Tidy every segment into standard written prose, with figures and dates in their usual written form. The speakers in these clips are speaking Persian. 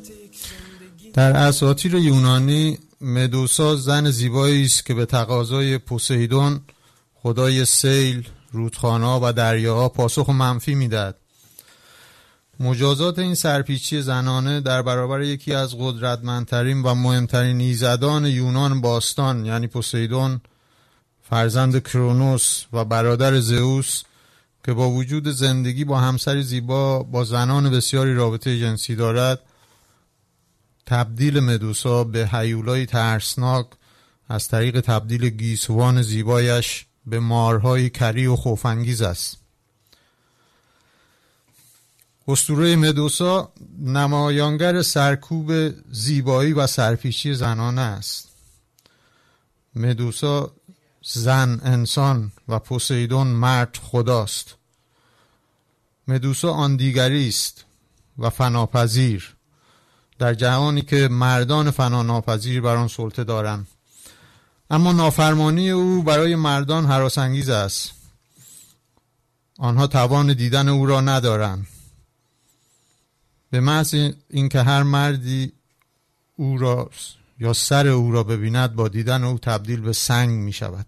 در اساطیر یونانی مدوسا زن زیبایی است که به تقاضای پوسیدون خدای سیل، رودخانه‌ها و دریاها پاسخ منفی میدهد. مجازات این سرپیچی زنانه در برابر یکی از قدرتمندترین و مهمترین ایزدان یونان باستان یعنی پوسیدون، فرزند کرونوس و برادر زئوس که با وجود زندگی با همسری زیبا با زنان بسیاری رابطه جنسی دارد، تبدیل مدوسا به هیولای ترسناک از طریق تبدیل گیسوان زیبایش به مارهای کری و خوف‌انگیز است. اسطوره مدوسا نمایانگر سرکوب زیبایی و سرپیچی زنانه است. مدوسا زن انسان و پوسیدون مرد خداست. مدوسا آن دیگری است و فناپذیر در جهانی که مردان فناناپذیر بر آن سلطه دارند. اما نافرمانی او برای مردان هراس‌انگیز است. آنها توان دیدن او را ندارند. به محض اینکه هر مردی او را یا سر او را ببیند با دیدن او تبدیل به سنگ می شود.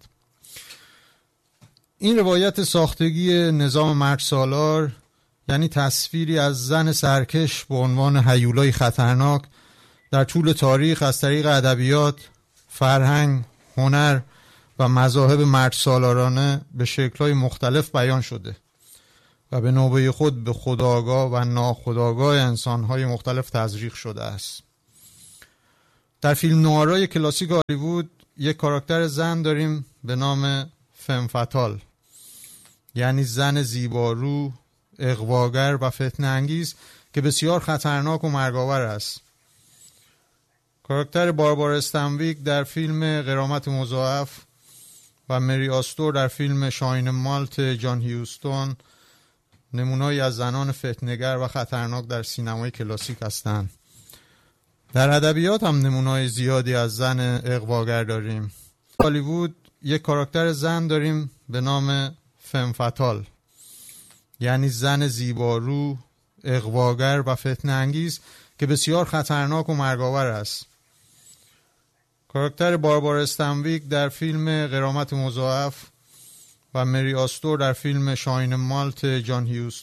این روایت ساختگی نظام مرد سالار یعنی تصویری از زن سرکش به عنوان هیولای خطرناک در طول تاریخ از طریق ادبیات، فرهنگ، هنر و مذاهب مرد سالارانه به شکل‌های مختلف بیان شده و به نوبه خود به خودآگاه و ناخودآگاه انسان‌های مختلف تزریق شده است. در فیلم نوارای کلاسیک هالیوود یک کاراکتر زن داریم به نام فم فاتال یعنی زن زیبارو، اغواگر و فتنه انگیز که بسیار خطرناک و مرگاور است. کاراکتر باربارا استنویگ در فیلم غرامت مضاعف و مری آستور در فیلم شاین مالت جان هیوستون نمونه‌ای از زنان فتنه‌گر و خطرناک در سینمای کلاسیک هستند. در ادبیات هم نمونه‌های زیادی از زن اغواگر داریم. هالیوود یک کاراکتر زن داریم به نام فم فاتال یعنی زن زیبارو، اغواگر و فتنه انگیز که بسیار خطرناک و مرگاور است. کاراکتر باربارا استنویگ در فیلم غرامت مضاعف و مری آستور در فیلم شاین مالت جان هیوستون